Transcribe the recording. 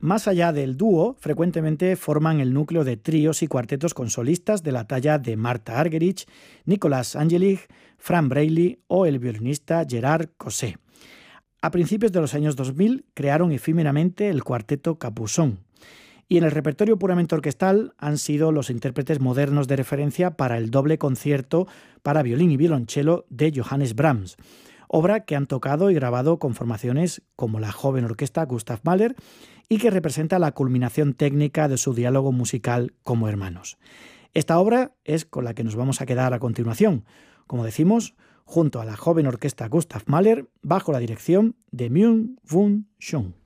Más allá del dúo, frecuentemente forman el núcleo de tríos y cuartetos con solistas de la talla de Marta Argerich, Nicolas Angelich, Fran Brailey o el violinista Gerard Cosset. A principios de los años 2000 crearon efímeramente el cuarteto Capuçon. Y en el repertorio puramente orquestal han sido los intérpretes modernos de referencia para el doble concierto para violín y violonchelo de Johannes Brahms, obra que han tocado y grabado con formaciones como la joven orquesta Gustav Mahler y que representa la culminación técnica de su diálogo musical como hermanos. Esta obra es con la que nos vamos a quedar a continuación, como decimos, junto a la joven orquesta Gustav Mahler, bajo la dirección de Myung-Whun Chung.